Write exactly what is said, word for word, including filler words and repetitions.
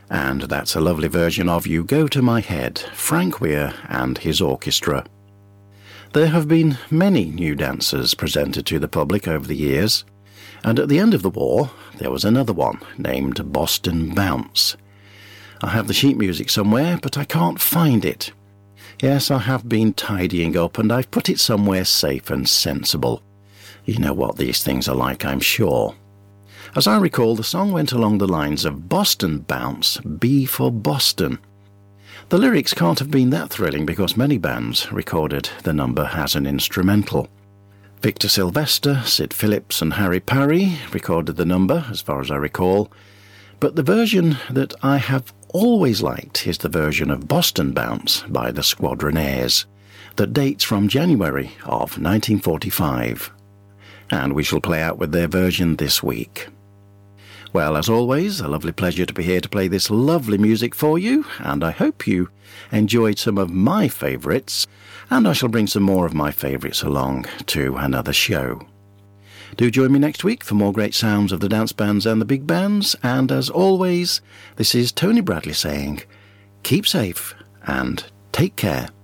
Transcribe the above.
And that's a lovely version of You Go to My Head, Frank Weir and his orchestra. There have been many new dancers presented to the public over the years, and at the end of the war there was another one named Boston Bounce. I have the sheet music somewhere, but I can't find it. Yes, I have been tidying up and I've put it somewhere safe and sensible. You know what these things are like, I'm sure. As I recall, the song went along the lines of Boston Bounce, B for Boston. The lyrics can't have been that thrilling because many bands recorded the number as an instrumental. Victor Sylvester, Sid Phillips and Harry Parry recorded the number, as far as I recall, but the version that I have always liked is the version of Boston Bounce by the Squadronaires that dates from January of nineteen forty-five. And we shall play out with their version this week. Well, as always, a lovely pleasure to be here to play this lovely music for you, and I hope you enjoyed some of my favourites, and I shall bring some more of my favourites along to another show. Do join me next week for more great sounds of the dance bands and the big bands, and as always, this is Tony Bradley saying, keep safe and take care.